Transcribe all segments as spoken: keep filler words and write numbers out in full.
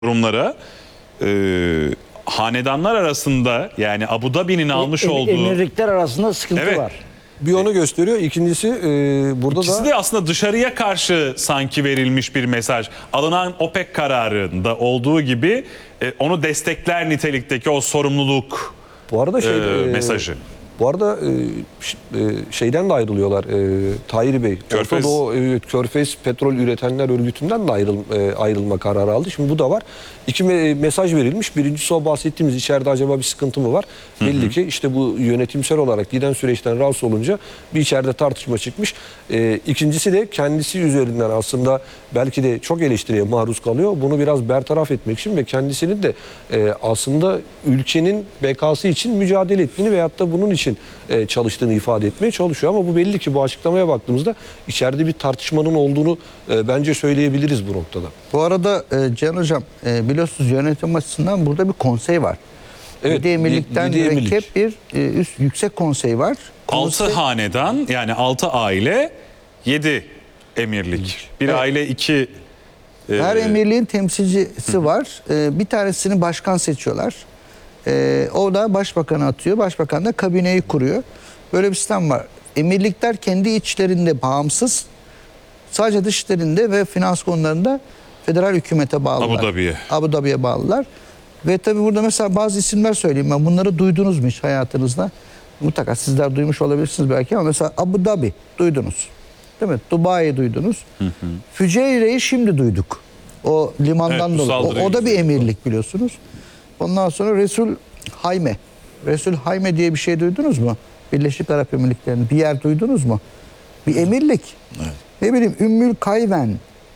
durumlara e, hanedanlar arasında, yani Abu Dhabi'nin almış Em- olduğu... Emirlikler arasında sıkıntı Evet. var. Bir onu gösteriyor. İkincisi e, burada İkisi da de aslında dışarıya karşı sanki verilmiş bir mesaj. Alınan OPEC kararında olduğu gibi e, onu destekler nitelikteki o sorumluluk bu arada şey e, e, mesajı. Bu arada e, ş- e, şeyden de ayrılıyorlar. E, Tahir Bey, Körfez. Orta Doğu e, Körfez Petrol Üretenler Örgütü'nden de ayrıl, e, ayrılma kararı aldı. Şimdi bu da var. İki me- mesaj verilmiş. Birincisi o bahsettiğimiz içeride acaba bir sıkıntı mı var? Hı hı. Belli ki işte bu yönetimsel olarak giden süreçten rahatsız olunca bir içeride tartışma çıkmış. E, ikincisi de kendisi üzerinden aslında belki de çok eleştiriye maruz kalıyor. Bunu biraz bertaraf etmek için ve kendisinin de e, aslında ülkenin bekası için mücadele ettiğini veyahut da bunun için e, çalıştığını ifade etmeye çalışıyor. Ama bu belli ki bu açıklamaya baktığımızda içeride bir tartışmanın olduğunu e, bence söyleyebiliriz bu noktada. Bu arada e, Cihan Hocam e, biliyorsunuz yönetim açısından burada bir konsey var. Evet, Yedi emirlikten yedi emirlik. mürekkep bir e, üst yüksek konsey var. Altı Konsey, hanedan, yani altı aile, yedi emirlik. Bir Evet. aile, iki... e, her emirliğin temsilcisi var. E, bir tanesini başkan seçiyorlar. E, o da başbakanı atıyor. Başbakan da kabineyi kuruyor. Böyle bir sistem var. Emirlikler kendi içlerinde bağımsız. Sadece dışlarında ve finans konularında federal hükümete bağlılar. Abu Dhabi'ye. Abu Dhabi'ye bağlılar. Ve tabii burada mesela bazı isimler söyleyeyim ben. Bunları duydunuz mu hiç hayatınızda? Mutlaka sizler duymuş olabilirsiniz belki ama mesela Abu Dhabi duydunuz. Değil mi? Dubai'yi duydunuz. Hı hı. Füceyre'yi şimdi duyduk. O limandan Evet, bu dolayı. O, saldırıyı o da bir duyduk. emirlik biliyorsunuz. Ondan sonra Resul Hayme. Resul Hayme diye bir şey duydunuz mu? Birleşik Arap Emirlikleri'nin bir yer duydunuz mu? Bir emirlik. Evet. Ne bileyim Ümmül Kayven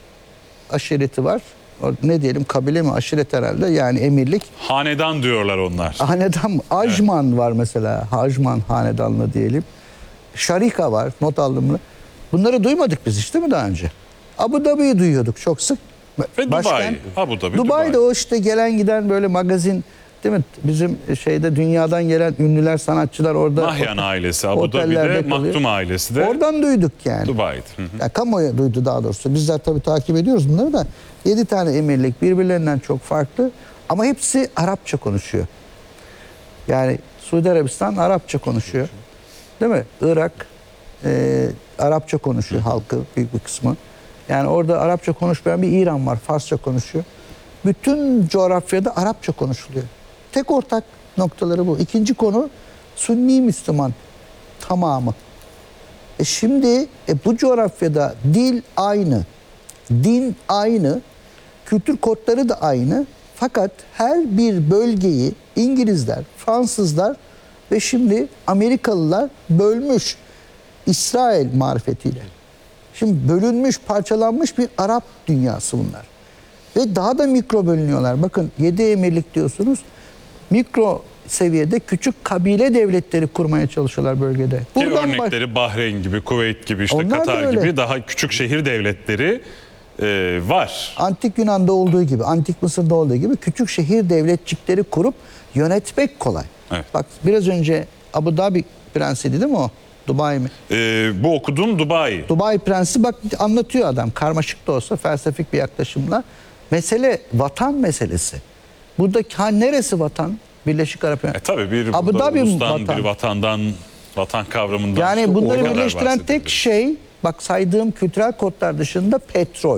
aşireti var. O, ne diyelim kabile mi aşiret herhalde yani emirlik. Hanedan diyorlar onlar. Hanedan Ajman evet. var mesela. Ajman hanedanlı diyelim. Şarika var. Not aldım mı? Bunları duymadık biz hiç değil mi daha önce? Abu Dhabi'yi duyuyorduk çok sık. Ve Dubai. Abu Dhabi, Dubai'de Dubai. o işte gelen giden böyle magazin değil mi? Bizim şeyde dünyadan gelen ünlüler, sanatçılar orada. Nahyan ailesi, Abu otellerde Dhabi'de, kalıyor. Maktum ailesi de Oradan duyduk yani. Dubai'de. Hı hı. Yani kamuoyu duydu daha doğrusu. Bizler tabii takip ediyoruz bunları da. Yedi tane emirlik birbirlerinden çok farklı ama hepsi Arapça konuşuyor. Yani Suudi Arabistan Arapça konuşuyor. Değil mi? Irak e, Arapça konuşuyor halkı büyük bir kısmı. Yani orada Arapça konuşmayan bir İran var. Farsça konuşuyor. Bütün coğrafyada Arapça konuşuluyor. Tek ortak noktaları bu. İkinci konu Sünni Müslüman tamamı. E şimdi e bu coğrafyada dil aynı, din aynı, kültür kodları da aynı. Fakat her bir bölgeyi İngilizler, Fransızlar ve şimdi Amerikalılar bölmüş İsrail marifetiyle. Şimdi bölünmüş, parçalanmış bir Arap dünyası bunlar. Ve daha da mikro bölünüyorlar. Bakın yedi emirlik diyorsunuz. Mikro seviyede küçük kabile devletleri kurmaya çalışıyorlar bölgede. Ki Buradan örnekleri baş... Bahreyn gibi, Kuveyt gibi, işte Onlar da Katar öyle. gibi daha küçük şehir devletleri e, var. Antik Yunan'da olduğu gibi, Antik Mısır'da olduğu gibi küçük şehir devletçikleri kurup yönetmek kolay. Evet. Bak biraz önce Abu Dhabi prensiydi değil mi o? Dubai mi? E, bu okuduğum Dubai. Dubai prensi bak anlatıyor adam karmaşık da olsa felsefik bir yaklaşımla. Mesele vatan meselesi. Buradaki ha neresi vatan? Birleşik Arap Emirlikleri. E tabii bir Abu burada Dhabi ulustan, vatan. bir vatandan, vatan kavramından. Yani işte o bunları kadar birleştiren tek bahsedilir. şey bak saydığım kültürel kodlar dışında petrol.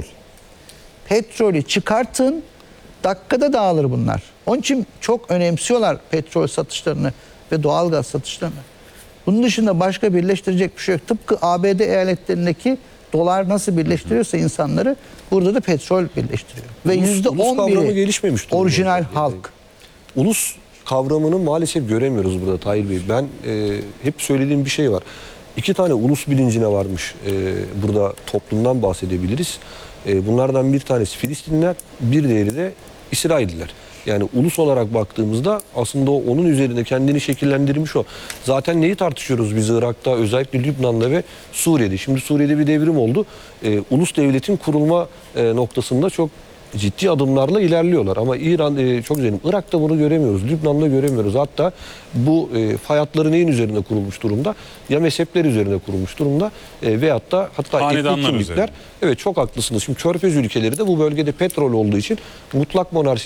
Petrolü çıkartın dakikada dağılır bunlar. Onun için çok önemsiyorlar petrol satışlarını ve doğalgaz satışlarını. Bunun dışında başka birleştirecek bir şey yok. Tıpkı A B D eyaletlerindeki dolar nasıl birleştiriyorsa insanları burada da petrol birleştiriyor. Ve Ulus- yüzde ulus on kavramı biri gelişmemiş durumda. orijinal Yani halk. Ulus kavramını maalesef göremiyoruz burada Tahir Bey. Ben e, hep söylediğim bir şey var. İki tane ulus bilincine varmış. E, burada toplumdan bahsedebiliriz. E, bunlardan bir tanesi Filistinliler, bir diğeri de İsrailliler. Yani ulus olarak baktığımızda aslında o, onun üzerinde kendini şekillendirmiş o. Zaten neyi tartışıyoruz biz Irak'ta, özellikle Lübnan'da ve Suriye'de. Şimdi Suriye'de bir devrim oldu. E, ulus devletin kurulma e, noktasında çok ciddi adımlarla ilerliyorlar. Ama İran e, çok güzelim. Irak'ta bunu göremiyoruz. Lübnan'da göremiyoruz. Hatta bu e, fay hatları neyin üzerinde kurulmuş durumda? Ya mezhepler üzerinde kurulmuş durumda e, veyahut da hatta etnik Hanedanlar kimlikler. üzerinde. Evet, çok haklısınız. Şimdi Körfez ülkeleri de bu bölgede petrol olduğu için mutlak monarşi